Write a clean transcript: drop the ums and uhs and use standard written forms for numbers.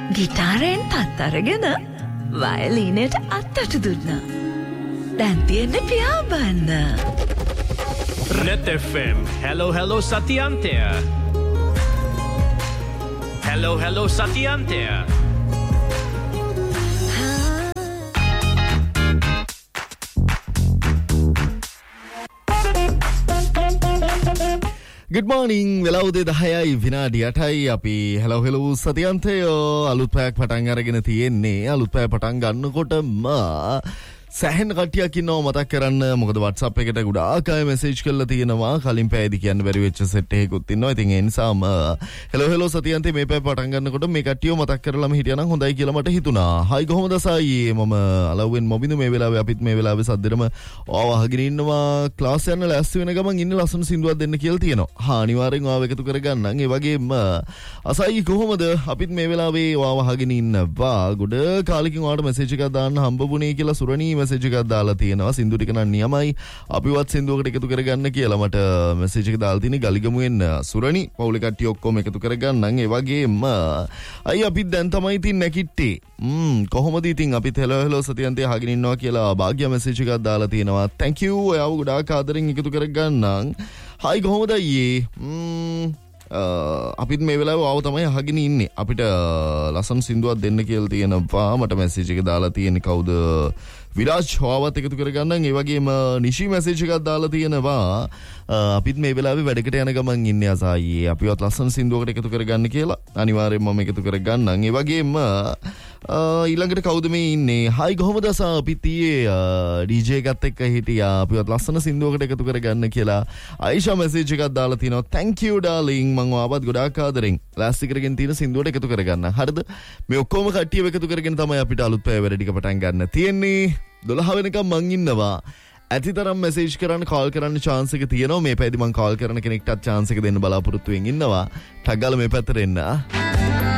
ගිටාරයෙන් තත් අරගෙන වයලීනයට අත්තට දුන්නා. දැන් තියෙන්නේ පියාඹන්න. Net FM. Hello Satyantya. Hello Satyantya. Good morning. වෙලා උදේ 10යි විනාඩි 8යි අපි hello සතියන්තය අලුත් පැයක් පටන් අරගෙන තියෙන්නේ. අලුත් පැය පටන් ගන්නකොටම සෑහෙන කට්ටියක් ඉන්නවා මතක් කරන්න. මොකද WhatsApp එකට ගොඩාක් අය මැසේජ් කරලා තියෙනවා. කලින් පැයදී කියන්න බැරි වෙච්ච සෙට් එකකුත් ඉන්නවා. ඉතින් ඒ නිසාම hello සතියන්තේ මේ පැය පටන් ගන්නකොට මේ කට්ටියව මතක් කරලාම හිටියනම් හොඳයි කියලා මට හිතුණා. හයි කොහොමද සායි? මම අලව්වෙන් මොබින්දු මේ වෙලාවේ අපිත් මේ වෙලාවේ සද්දෙරම ආවහගෙන ඉන්නවා. ක්ලාස් යන්න ලෑස්ති වෙන ගමන් ඉන්න ලස්සන සින්දුවක් දෙන්න කියලා තියෙනවා. අනිවාර්යෙන් ආව එකතු කරගන්නම්. ඒ වගේම අසයි කොහොමද? අපිත් මේ වෙලාවේ ආවහගෙන ඉන්නවා. ගොඩ කාලෙකින් ඔයාලට මැසේජ් එකක් දාන්න හම්බුනේ කියලා සුරණී මැසේජ් එකක් දාලා තියෙනවා. සින්දු ටික නම් නියමයි. අපිවත් සින්දුවකට එකතු කරගන්න කියලා මට මැසේජ් එක දාලා තියෙන්නේ ගලිගමුවෙන් සුරණී. පවුලේ කට්ටිය ඔක්කොම එකතු කරගන්නම්. ඒ වගේම අයි අපි දැන් තමයි ඉතින් නැකිට්ටේ. කොහොමද ඉතින් අපිත් hello සතියන්තේ අහගෙන ඉන්නවා කියලා භාග්‍ය මැසේජ් එකක් දාලා තියෙනවා. thank you. ඔයාව ගොඩාක් ආදරෙන් එකතු කරගන්නම්. හයි කොහොමද අයියේ? අපිත් මේ වෙලාවේ ආව තමයි අහගෙන ඉන්නේ. අපිට ලස්සන සින්දුවක් දෙන්න කියලා තියෙනවා. මට මැසේජ් එක දාලා තියෙන්නේ කවුද? විරාජ් හොවත් එකතු කරගන්නම්. ඒ වගේම නිෂි මැසේජ් එකක් දාලා තියෙනවා. අපිත් මේ වෙලාවේ වැඩකට යන ගමන් ඉන්නේ අසායි. අපිවත් ලස්සන සින්දුවකට එකතු කරගන්න කියලා. අනිවාර්යෙන්ම මම එකතු කරගන්නම්. ඒ වගේම ඊළඟට කවුද මේ ඉන්නේ? හයි කොහොමද අසා? අපිත් ඊයේ DJ එකත් එක්ක හිටියා. අපිවත් ලස්සන සින්දුවකට එකතු කරගන්න කියලා ආයිෂා මැසේජ් එකක් දාලා තිනවා. thank you darling. මම ආවත් ගොඩාක් ආදරෙන් ලාස්ට් කරගෙන තියෙන සින්දුවට එකතු කරගන්න. හරිද? මේ ඔක්කොම කට්ටියව එකතු කරගෙන තමයි අපිට අලුත් පැය වැඩ ටික පටන් ගන්න තියෙන්නේ. 12 වෙනකම් මං ඉන්නවා. ඇතිතරම් මැසේජ් කරන්න කෝල් කරන්න chance එක තියෙනවා. මේ පැයදී මං කෝල් කරන කෙනෙක්ටත් chance එක දෙන්න බලාපොරොත්තු වෙමින් ඉන්නවා. ටග් ගාලා මේ පැත්තට එන්න.